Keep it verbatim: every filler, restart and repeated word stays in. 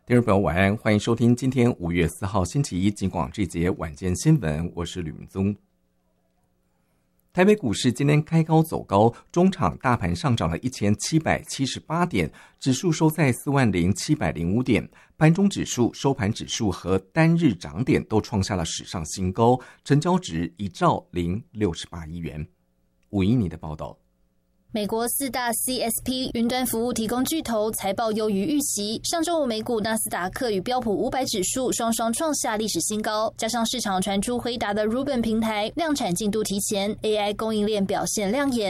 听众朋友晚安，欢迎收听今天五月四号星期一警广这节晚间新闻，我是吕明宗。台北股市今天开高走高，中场大盘上涨了一千七百七十八点，指数收在四万零七百零五点，盘中指数、收盘指数和单日涨点都创下了史上新高，成交值一兆零六十八亿元。吴依妮的报道。 美国四大 C S P 云端服务提供巨头财报优于预期，上周五美股纳斯达克与标普五百指数双双创下历史新高，加上市场传出辉达的 Rubin 平台量产进度提前， A I 供应链表现亮眼。